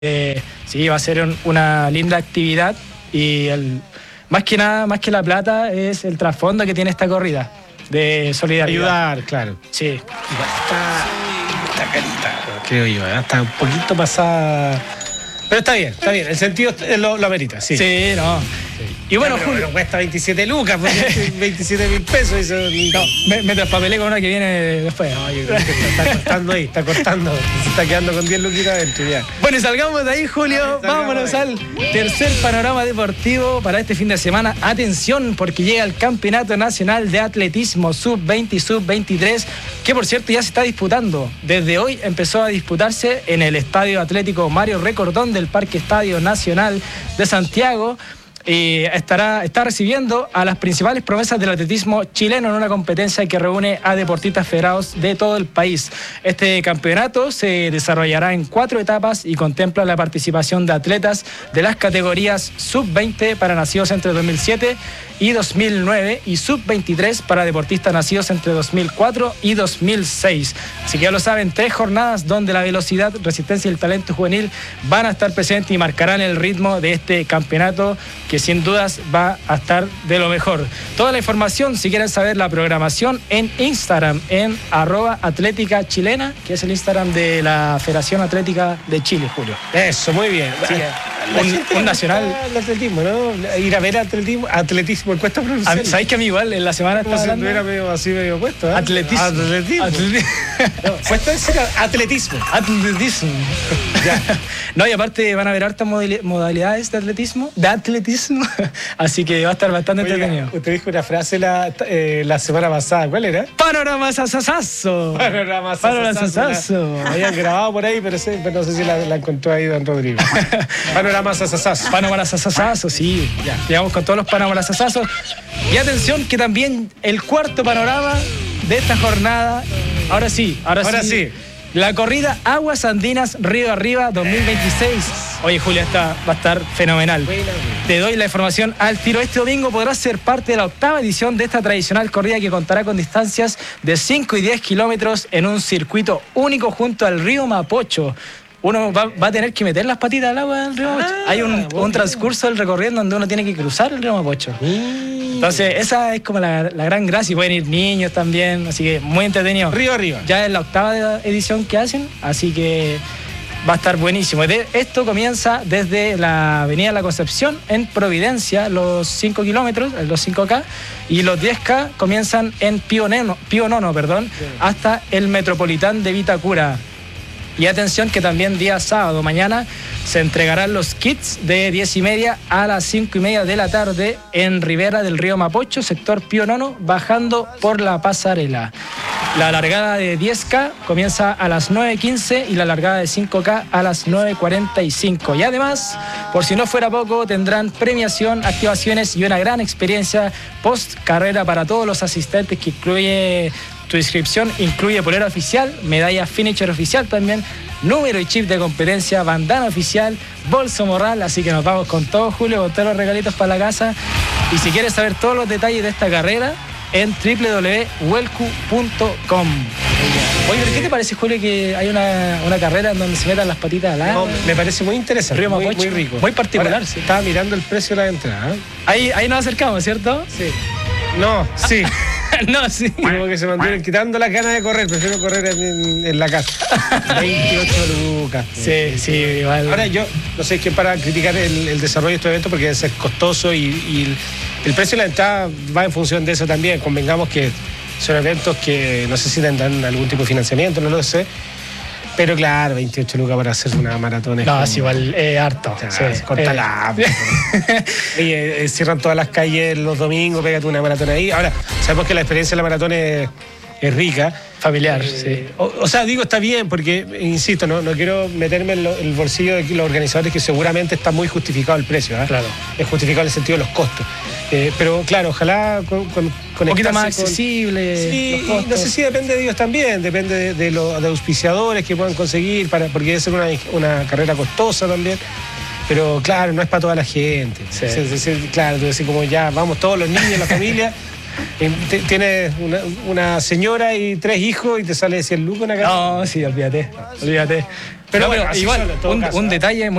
Sí, va a ser una linda actividad y más que nada, más que la plata, es el trasfondo que tiene esta corrida de solidaridad. Ayudar, claro. Sí. Está carita, creo yo, está un poquito pasada. Pero está bien, el sentido lo amerita, sí. Sí, no. Y bueno, pero, Julio. Pero cuesta 27 lucas, 27.000 pesos. Eso, no, me traspapelé con una que viene después. No, yo creo que está cortando ahí, se está quedando con 10 luquitas adentro ya. Bueno, y salgamos de ahí, Julio. Vámonos al tercer panorama deportivo para este fin de semana. Atención, porque llega el Campeonato Nacional de Atletismo Sub-20 y Sub-23, que por cierto ya se está disputando. Desde hoy empezó a disputarse en el Estadio Atlético Mario Recordón del Parque Estadio Nacional de Santiago. Está recibiendo a las principales promesas del atletismo chileno en una competencia que reúne a deportistas federados de todo el país. Este campeonato se desarrollará en 4 etapas y contempla la participación de atletas de las categorías sub-20 para nacidos entre 2007 y 2009 y sub-23 para deportistas nacidos entre 2004 y 2006. Así que ya lo saben, 3 jornadas donde la velocidad, resistencia y el talento juvenil van a estar presentes y marcarán el ritmo de este campeonato, que sin dudas va a estar de lo mejor. Toda la información, si quieren saber la programación, en Instagram, en @atlética chilena, que es el Instagram de la Federación Atlética de Chile, Julio. Eso, muy bien. Sí, un nacional. El atletismo, ¿no? Ir a ver atletismo, cuesta pronunciar. ¿Sabéis que a mí igual en la semana estaba hablando? Era medio puesto, ¿eh? Atletismo. No, cuesta decir atletismo. Ya. No, y aparte van a haber hartas modalidades de atletismo. Así que va a estar bastante entretenido. Usted dijo una frase la semana pasada. ¿Cuál era? Panorama sasasazo. Panorama sasasazo. Habían grabado por ahí, pero no sé si la encontró ahí don Rodrigo. Panorama sasasazo, sí. Ya. Llegamos con todos los panoramas sasazos. Y atención que también el cuarto panorama de esta jornada. Ahora sí. La corrida Aguas Andinas Río Arriba 2026. Oye, Julia, esta va a estar fenomenal. Te doy la información al tiro. Este domingo podrás ser parte de la 8ª edición de esta tradicional corrida que contará con distancias de 5 y 10 kilómetros en un circuito único junto al río Mapocho. Uno va a tener que meter las patitas al agua del río Mapocho. Hay un transcurso del recorrido donde uno tiene que cruzar el río Mapocho. Entonces, esa es como la gran gracia. Y pueden ir niños también, así que muy entretenido. Río arriba. Ya es la 8ª edición que hacen, así que va a estar buenísimo. Esto comienza desde la Avenida La Concepción en Providencia, los 5 kilómetros, los 5K, y los 10K comienzan en Pío Nono, hasta el Metropolitán de Vitacura. Y atención que también día sábado, mañana, se entregarán los kits de 10:30 a las 5:30 de la tarde en Ribera del Río Mapocho, sector Pío Nono, bajando por la pasarela. La largada de 10K comienza a las 9:15 y la largada de 5K a las 9:45. Y además, por si no fuera poco, tendrán premiación, activaciones y una gran experiencia post carrera para todos los asistentes, que incluye... Tu inscripción incluye polera oficial, medalla finisher oficial también, número y chip de competencia, bandana oficial, bolso morral. Así que nos vamos con todo, Julio, con todos los regalitos para la casa. Y si quieres saber todos los detalles de esta carrera, en www.welcu.com. Oye, ¿pero qué te parece, Julio, que hay una carrera en donde se metan las patitas al agua? No, me parece muy interesante, muy rico. Muy particular. Ahora, sí. Estaba mirando el precio de la entrada. Ahí nos acercamos, ¿cierto? Sí. No, sí. No, sí. Como que se mantienen quitando las ganas de correr. Prefiero correr en la casa. 28 lucas. Sí, igual. Ahora yo no sé quién para criticar el desarrollo de estos eventos, porque es costoso y el precio de la entrada va en función de eso también. Convengamos que son eventos que no sé si tendrán algún tipo de financiamiento, no lo sé. Pero claro, 28 lucas para hacer una maratón. No, es igual, harto. Cortala. Oye, cierran todas las calles los domingos, pégate una maratón ahí. Ahora, sabemos que la experiencia de la maratón es rica. Familiar, sí. O sea, digo, está bien, porque, insisto, no quiero meterme en el bolsillo de los organizadores, que seguramente está muy justificado el precio. Claro. Es justificado en el sentido de los costos. Pero claro, ojalá con un poquito más accesible. Sí, y no sé si depende de ellos también, depende de los auspiciadores que puedan conseguir, porque debe ser una carrera costosa también. Pero claro, no es para toda la gente. Sí. Claro, tú decís como ya, vamos todos los niños, la familia. Tienes una señora y 3 hijos y te sale 100 lucas una casa. No, sí, olvídate. Pero igual, un detalle